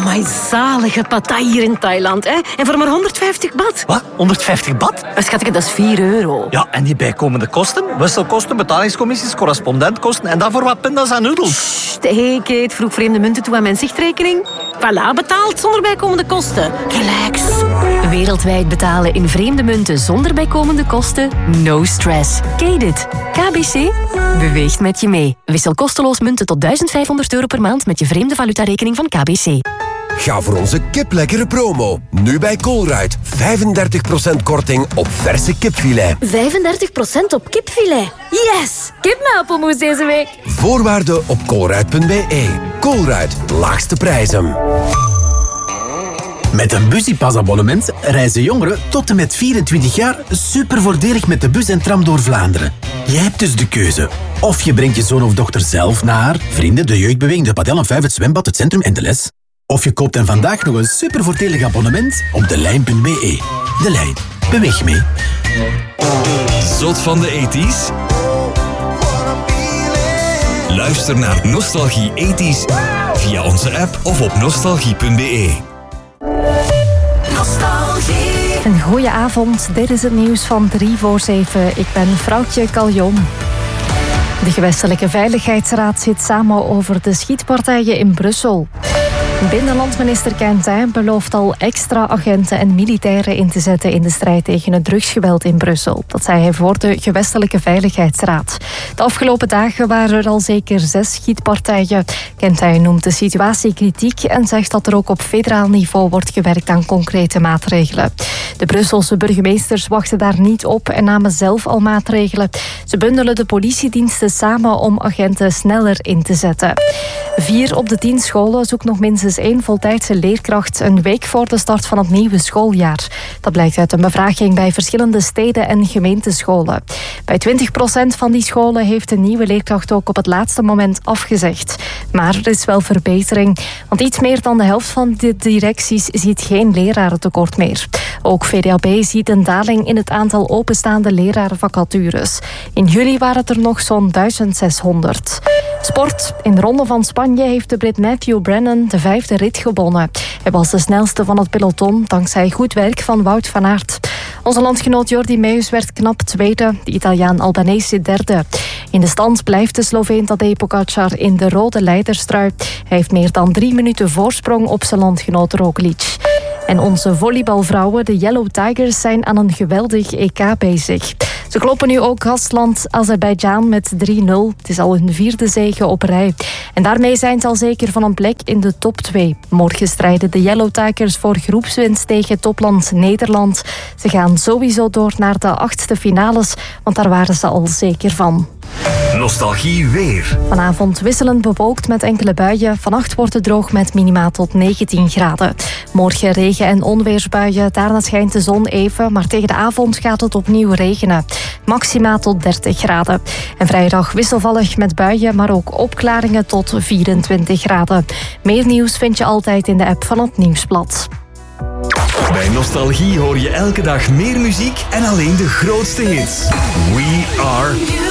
Amai, zalige pattaya hier in Thailand, hè? En voor maar 150 baht. Wat? 150 baht? Schatje, dat is €4. Ja, en die bijkomende kosten? Wisselkosten, betalingscommissies, correspondentkosten en dan voor wat pindas en noedels. Sst, hey Kate, vroeg vreemde munten toe aan mijn zichtrekening. Voilà, betaald zonder bijkomende kosten. Relax. Wereldwijd betalen in vreemde munten zonder bijkomende kosten? No stress. Ken dit? KBC beweegt met je mee. Wissel kosteloos munten tot €1.500 per maand met je vreemde valutarekening van KBC. Ga voor onze kiplekkere promo. Nu bij Colruyt. 35% korting op verse kipfilet. 35% op kipfilet. Yes! Kip met appelmoes deze week. Voorwaarden op colruyt.be. Colruyt. Laagste prijzen. Met een Busypass-abonnement reizen jongeren tot en met 24 jaar super voordelig met de bus en tram door Vlaanderen. Je hebt dus de keuze. Of je brengt je zoon of dochter zelf naar vrienden, de jeugdbeweging, de padel en 5, het zwembad, het centrum en de les. Of je koopt hen vandaag nog een super voordelig abonnement op delijn.be. De Lijn. Beweeg mee. Zot van de 80's? Luister naar Nostalgie 80's via onze app of op nostalgie.be. Een goeie avond, dit is het nieuws van 7:03. Ik ben Vrouwtje Kaljon. De Gewestelijke Veiligheidsraad zit samen over de schietpartijen in Brussel. Binnenlandminister Quintin belooft al extra agenten en militairen in te zetten in de strijd tegen het drugsgeweld in Brussel. Dat zei hij voor de Gewestelijke Veiligheidsraad. De afgelopen dagen waren er al zeker 6 schietpartijen. Quintin noemt de situatie kritiek en zegt dat er ook op federaal niveau wordt gewerkt aan concrete maatregelen. De Brusselse burgemeesters wachten daar niet op en namen zelf al maatregelen. Ze bundelen de politiediensten samen om agenten sneller in te zetten. 4 op de 10 scholen zoekt nog minstens 1 voltijdse leerkracht een week voor de start van het nieuwe schooljaar. Dat blijkt uit een bevraging bij verschillende steden en gemeentescholen. Bij 20% van die scholen heeft de nieuwe leerkracht ook op het laatste moment afgezegd. Maar er is wel verbetering, want iets meer dan de helft van de directies ziet geen lerarentekort meer. Ook VDAB ziet een daling in het aantal openstaande lerarenvacatures. In juli waren het er nog zo'n 1600. Sport. In de Ronde van Spanje heeft de Brit Matthew Brennan de 5e rit gewonnen. Hij was de snelste van het peloton dankzij goed werk van Wout van Aert. Onze landgenoot Jordi Meeus werd knap tweede, de Italiaan Albanese derde. In de stand blijft de Sloveen Tadej Pogačar in de rode leiderstrui. Hij heeft meer dan 3 minuten voorsprong op zijn landgenoot Roglic. En onze volleybalvrouwen, de Yellow Tigers, zijn aan een geweldig EK bezig. Ze kloppen nu ook gastland Azerbeidzjan met 3-0. Het is al hun 4e zege op rij. En daarmee zijn ze al zeker van een plek in de top 2. Morgen strijden de Yellow Tigers voor groepswinst tegen topland Nederland. Ze gaan sowieso door naar de 8e finales, want daar waren ze al zeker van. Nostalgie weer. Vanavond wisselend bewolkt met enkele buien. Vannacht wordt het droog met minima tot 19 graden. Morgen regen- en onweersbuien. Daarna schijnt de zon even, maar tegen de avond gaat het opnieuw regenen. Maxima tot 30 graden. En vrijdag wisselvallig met buien, maar ook opklaringen tot 24 graden. Meer nieuws vind je altijd in de app van het Nieuwsblad. Bij Nostalgie hoor je elke dag meer muziek en alleen de grootste hits. We are